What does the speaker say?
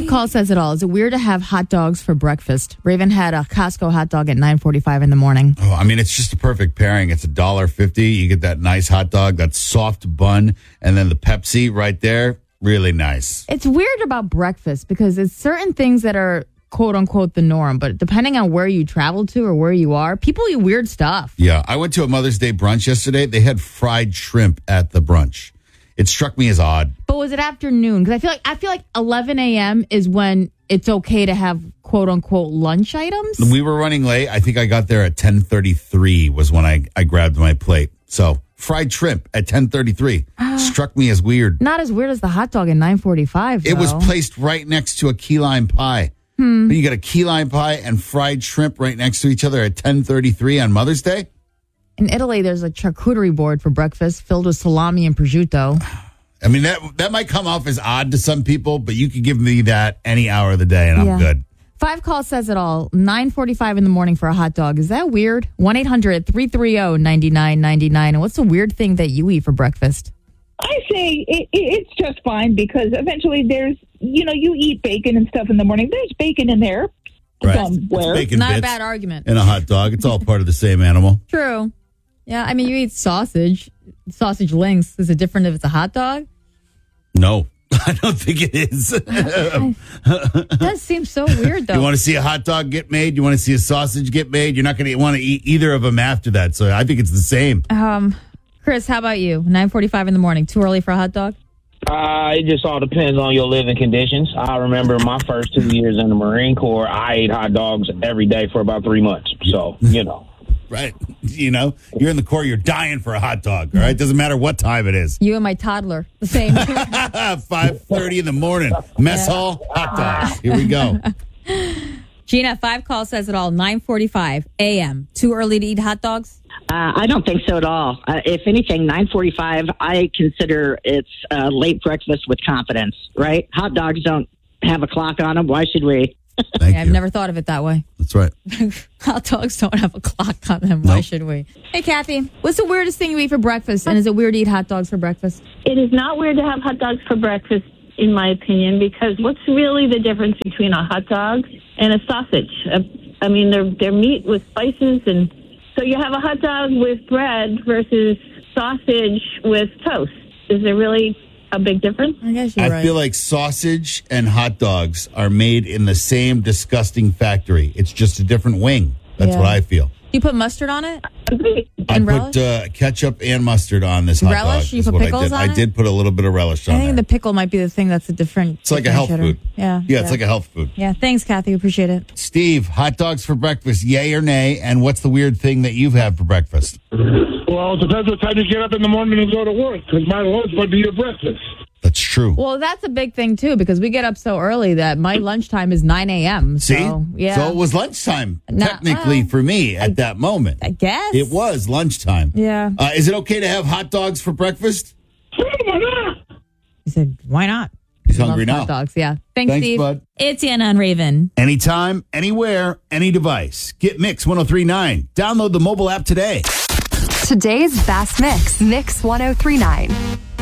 call says it all. Is it weird to have hot dogs for breakfast? Raven had a Costco hot dog at 9:45 in the morning. Oh, I mean, it's just a perfect pairing. It's $1.50. You get that nice hot dog, that soft bun, and then the Pepsi right there. Really nice. It's weird about breakfast because it's certain things that are quote unquote the norm, but depending on where you travel to or where you are, people eat weird stuff. Yeah, I went to a Mother's Day brunch yesterday. They had fried shrimp at the brunch. It struck me as odd. But was it afternoon? Because I feel like 11 a.m. is when it's okay to have quote unquote lunch items. We were running late. I think I got there at 10:33 was when I grabbed my plate. So fried shrimp at 10:33 struck me as weird. Not as weird as the hot dog at 9:45. It was placed right next to a key lime pie. You got a key lime pie and fried shrimp right next to each other at 10:33 on Mother's Day. In Italy, there's a charcuterie board for breakfast filled with salami and prosciutto. I mean, that might come off as odd to some people, but you could give me that any hour of the day and I'm good. 5 call says it all. 9:45 in the morning for a hot dog. Is that weird? 1-800-330-9999. And what's the weird thing that you eat for breakfast? I say it's just fine because eventually there's, you eat bacon and stuff in the morning. There's bacon in there Right. somewhere. It's bacon Not a bits bad argument. in a hot dog. It's all part of the same animal. True. Yeah, I mean, you eat sausage links. Is it different if it's a hot dog? No, I don't think it is. It does seem so weird, though. You want to see a hot dog get made? You want to see a sausage get made? You're not going to want to eat either of them after that. So I think it's the same. Chris, how about you? 9:45 in the morning. Too early for a hot dog? It just all depends on your living conditions. I remember my first 2 years in the Marine Corps, I ate hot dogs every day for about 3 months. So, Right. You're in the Corps, you're dying for a hot dog. All right. Doesn't matter what time it is. You and my toddler, the same. 5:30 in the morning. Mess hall, hot dogs. Here we go. Gina, 5 call says it all. 9:45 a.m. Too early to eat hot dogs? I don't think so at all. If anything, 9:45, I consider it's late breakfast with confidence, right? Hot dogs don't have a clock on them. Why should we? Thank you. I've never thought of it that way. That's right. Hot dogs don't have a clock on them. Why Nope. should we? Hey, Kathy, what's the weirdest thing you eat for breakfast? And is it weird to eat hot dogs for breakfast? It is not weird to have hot dogs for breakfast, in my opinion, because what's really the difference between a hot dog and a sausage? I mean, they're meat with spices, and so you have a hot dog with bread versus sausage with toast. Is there really a big difference? I guess you're I right. feel like sausage and hot dogs are made in the same disgusting factory. It's just a different wing. That's Yeah. what I feel. You put mustard on it? Agreed. I And put ketchup and mustard on this hot Relish? dog. You is put what pickles I on did. it? I did put a little bit of relish on I think there. the pickle might be the thing that's a different. It's like a health food. Yeah. Yeah, it's like a health food. Yeah. Thanks, Kathy. Appreciate it. Steve, hot dogs for breakfast, yay or nay? And what's the weird thing that you've had for breakfast? Well, it depends what time you get up in the morning and go to work, because my lunch would be your breakfast. That's true. Well, that's a big thing, too, because we get up so early that my lunchtime is 9 a.m. See? So, yeah. So it was lunchtime, No, technically, for me at that moment. I guess. It was lunchtime. Yeah. Is it okay to have hot dogs for breakfast? Why not? He said, why not? He's I love hungry now. Hot dogs, yeah. Thanks, Steve. Bud. It's Anna and Raven. Anytime, anywhere, any device. Get Mix 1039. Download the mobile app today. Today's Fast Mix, Mix 1039.